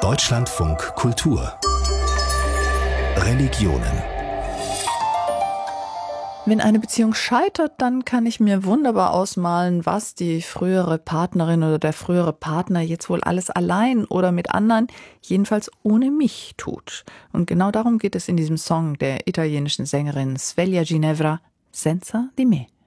Deutschlandfunk Kultur Religionen. Wenn eine Beziehung scheitert, dann kann ich mir wunderbar ausmalen, was die frühere Partnerin oder der frühere Partner jetzt wohl alles allein oder mit anderen, jedenfalls ohne mich, tut. Und genau darum geht es in diesem Song der italienischen Sängerin Svelja Ginevra, Senza di me.